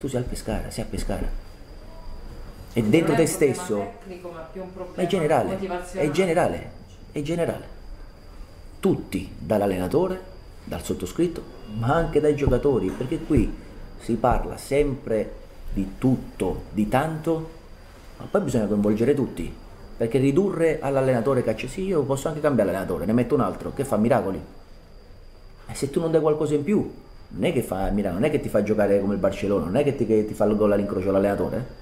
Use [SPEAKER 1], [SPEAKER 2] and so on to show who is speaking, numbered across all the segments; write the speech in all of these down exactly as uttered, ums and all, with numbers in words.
[SPEAKER 1] Tu sei al Pescara, sei a Pescara. E dentro te stesso.
[SPEAKER 2] Tecnico, ma più un problema
[SPEAKER 1] È generale,
[SPEAKER 2] motivazionale.
[SPEAKER 1] è generale, è generale. Tutti, dall'allenatore, dal sottoscritto, ma anche dai giocatori, perché qui si parla sempre di tutto, di tanto, ma poi bisogna coinvolgere tutti, perché ridurre all'allenatore che sì, io posso anche cambiare allenatore, ne metto un altro, che fa miracoli. E se tu non dai qualcosa in più, non è che fa miracoli, non è che ti fa giocare come il Barcellona, non è che ti, che ti fa il gol all'incrocio l'allenatore, eh?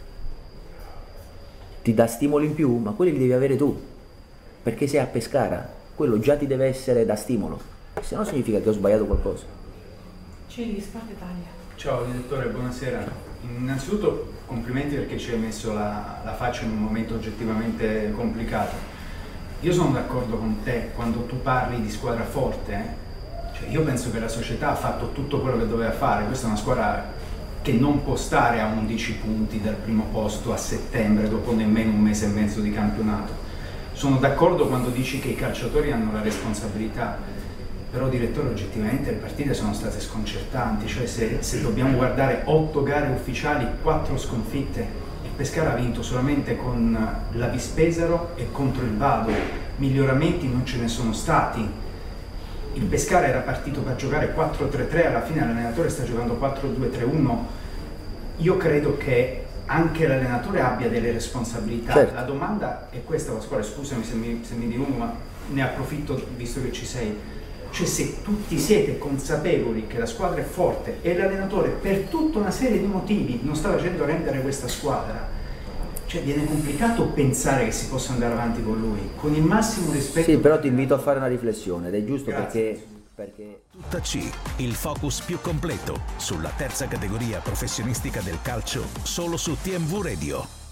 [SPEAKER 1] Ti dà stimoli in più, ma quelli li devi avere tu, perché sei a Pescara, quello già ti deve essere da stimolo, se no significa che ho sbagliato qualcosa.
[SPEAKER 2] Ciri, Sport Italia.
[SPEAKER 3] Ciao direttore, buonasera. Innanzitutto complimenti perché ci hai messo la, la faccia in un momento oggettivamente complicato. Io sono d'accordo con te quando tu parli di squadra forte, eh? Cioè, io penso che la società ha fatto tutto quello che doveva fare, questa è una squadra che non può stare a undici punti dal primo posto a settembre dopo nemmeno un mese e mezzo di campionato. Sono d'accordo quando dici che i calciatori hanno la responsabilità, però direttore oggettivamente le partite sono state sconcertanti, cioè se, se dobbiamo guardare otto gare ufficiali, quattro sconfitte, il Pescara ha vinto solamente con la Vispesaro e contro il Vado, miglioramenti non ce ne sono stati. Il Pescara era partito per giocare quattro tre tre, alla fine l'allenatore sta giocando quattro due tre uno. Io credo che anche l'allenatore abbia delle responsabilità.
[SPEAKER 1] Certo.
[SPEAKER 3] La domanda è questa, Pasquale, scusami se mi, se mi dilungo, ma ne approfitto visto che ci sei. Cioè, se tutti siete consapevoli che la squadra è forte e l'allenatore per tutta una serie di motivi non sta facendo rendere questa squadra, cioè viene complicato pensare che si possa andare avanti con lui, con il massimo rispetto.
[SPEAKER 1] Sì, però ti invito a fare una riflessione ed è giusto.
[SPEAKER 3] Grazie.
[SPEAKER 1] perché... perché...
[SPEAKER 4] Tutta C, il focus più completo sulla terza categoria professionistica del calcio, solo su T M V Radio.